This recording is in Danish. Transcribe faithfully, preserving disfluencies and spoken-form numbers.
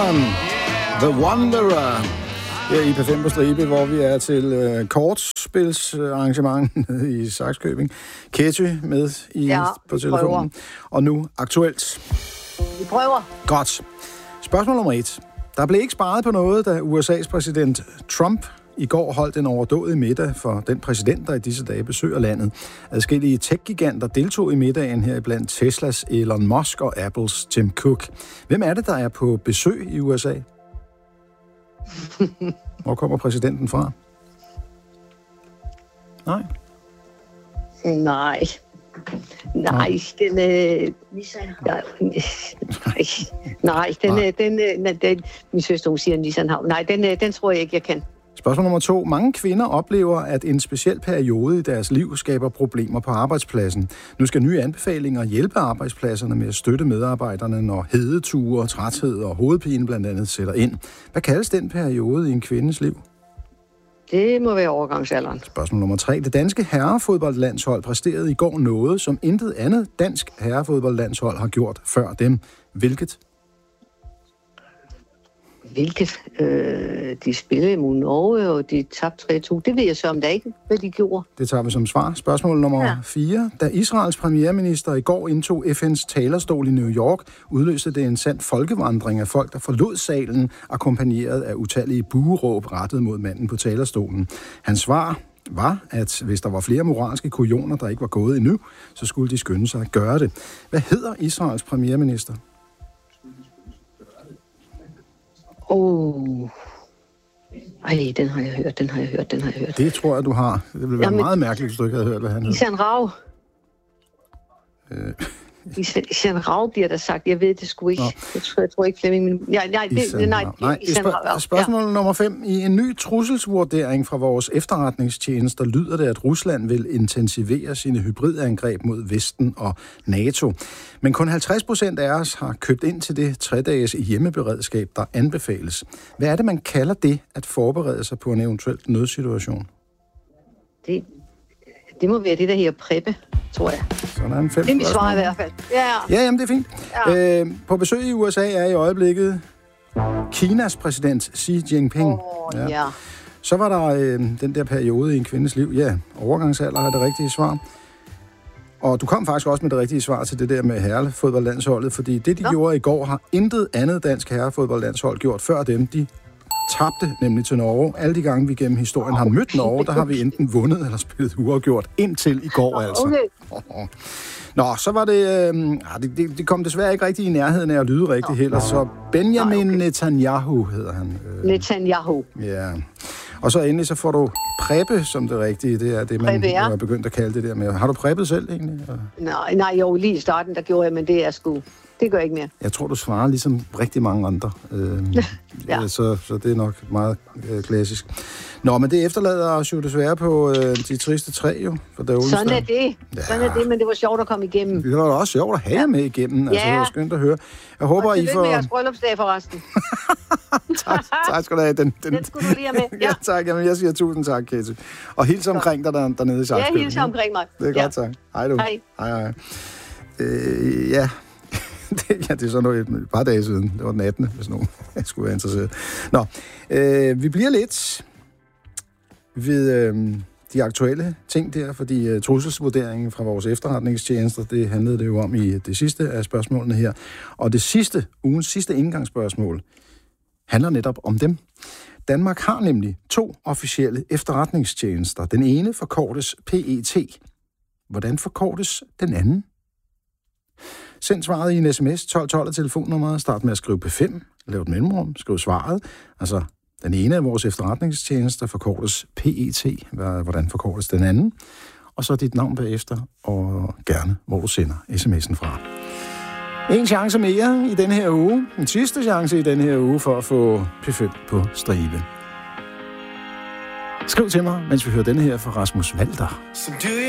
Sheeran, The Wanderer. Her i P fem på stribe, hvor vi er til øh, kortspilsarrangement i Sakskøbing. Ketty med i, ja, på telefonen. Prøver. Og nu aktuelt. Vi prøver. Godt. Spørgsmål nummer et. Der blev ikke sparet på noget, da U S A's præsident Trump i går holdt en overdådig middag for den præsident, der i disse dage besøger landet. Adskillige tech-giganter deltog i middagen her blandt Teslas Elon Musk og Apples Tim Cook. Hvem er det, der er på besøg i U S A? Hvor kommer præsidenten fra? Nej. Nej. Nej, den øh, Nissan. Nej, nej, den, nej. den, den, den min søster, hun siger Nissan Hav. Nej, den, den tror jeg ikke, jeg kan. Spørgsmål nummer to. Mange kvinder oplever, at en speciel periode i deres liv skaber problemer på arbejdspladsen. Nu skal nye anbefalinger hjælpe arbejdspladserne med at støtte medarbejderne, når hedeture, træthed og hovedpine blandt andet sætter ind. Hvad kaldes den periode i en kvindes liv? Det må være overgangsalderen. Spørgsmål nummer tre. Det danske herrefodboldlandshold præsterede i går noget, som intet andet dansk herrefodboldlandshold har gjort før dem. Hvilket? Hvilket? Øh, de spillede mod Norge, og de tabte tre to. Det ved jeg så om der ikke, hvad de gjorde. Det tager vi som svar. Spørgsmål nummer fire. Da Israels premierminister i går indtog F N's talerstol i New York, udløste det en sand folkevandring af folk, der forlod salen, akkompagneret af utallige bueråb rettet mod manden på talerstolen. Hans svar var, at hvis der var flere moralske kujoner, der ikke var gået endnu, så skulle de skynde sig at gøre det. Hvad hedder Israels premierminister? Åh, oh. Ej, den har jeg hørt, den har jeg hørt, den har jeg hørt. Det tror jeg, du har. Det ville være Jamen, meget mærkeligt, hvis du ikke havde hørt, hvad han hed. Isan Rav. Øh. Isan Rav bliver der sagt. Jeg ved det sgu ikke. Jeg tror, jeg tror ikke, Flemming... Men... Ja, nej, det, Isan nej, nej, Isan Rav. Spørgsmål ja. nummer fem. I en ny trusselsvurdering fra vores efterretningstjenester lyder det, at Rusland vil intensivere sine hybridangreb mod Vesten og NATO. Men kun halvtreds procent af os har købt ind til det tre-dages hjemmeberedskab, der anbefales. Hvad er det, man kalder det at forberede sig på en eventuel nødsituation? Det, det må være det, der her preppe, tror jeg. Sådan er en fem. Det er mit svar i hvert fald. Ja, ja jamen det er fint. Ja. Øh, på besøg i U S A er i øjeblikket Kinas præsident Xi Jinping. Oh, ja. Ja. Så var der øh, den der periode i en kvindes liv. Ja, overgangsalder er det rigtige svar. Og du kom faktisk også med det rigtige svar til det der med herrefodboldlandsholdet, fordi det, de Nå. gjorde i går, har intet andet dansk herrefodboldlandshold gjort før dem. De tabte nemlig til Norge. Alle de gange, vi gennem historien har mødt Norge, der har vi enten vundet eller spillet uafgjort indtil i går, altså. Okay. Nå, så var det, øh, det, det... Det kom desværre ikke rigtig i nærheden af at lyde rigtigt heller, så Benjamin Nej, okay. Netanyahu hedder han. Øh, Netanyahu. Ja. Og så endelig så får du preppe som det rigtige. Det er det, man ja. er begyndt at kalde det der med. Har du preppet selv egentlig? Nej, nej, jo, lige i starten, der gjorde jeg, men det er sgu... Det gør jeg ikke mere. Jeg tror, du svarer ligesom rigtig mange andre. Øh, ja. så, så det er nok meget øh, klassisk. Nå, men det efterlader os jo desværre på øh, de triste tre, jo. For det er Sådan er det. Ja. Sådan er det, men det var sjovt at komme igennem. Det var også sjovt at have ja. med igennem. Altså, ja. Det var skønt at høre. Jeg håber, og I får... Og med jeres bryllupsdag forresten. tak, tak skal du have. Den, den... den skulle du lige have med. Ja, ja tak. Jamen, jeg siger tusind tak, Ketty. Og hils omkring dig der, dernede i Sakskøbing. Ja, hils omkring mig. Det er ja. godt, tak. Hej du. Hej. Hej, hej. Øh, ja... ja, det er sådan noget et par dage siden. Det var den attende, hvis nogen skulle være interesseret. Nå, øh, vi bliver lidt ved øh, de aktuelle ting der, fordi øh, trusselsvurderingen fra vores efterretningstjenester, det handlede det jo om i det sidste af spørgsmålene her. Og det sidste, ugens sidste indgangsspørgsmål, handler netop om dem. Danmark har nemlig to officielle efterretningstjenester. Den ene forkortes P E T. Hvordan forkortes den anden? Send svaret i en sms tolv tolv af telefonnummeret. Start med at skrive P fem. Lav et mellemrum. Skriv svaret. Altså, den ene af vores efterretningstjenester forkortes P E T. Hvordan forkortes den anden? Og så dit navn bagefter, og gerne, hvor du sender sms'en fra. En chance mere i den her uge. En sidste chance i den her uge for at få P fem på stribe. Skriv til mig, mens vi hører denne her fra Rasmus Walter.